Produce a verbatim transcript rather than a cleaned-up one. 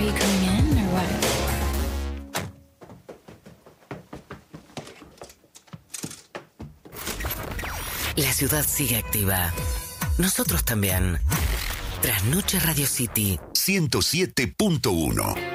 you coming in or what? La ciudad sigue activa. Nosotros también. Trasnoche Radio City ciento siete punto uno.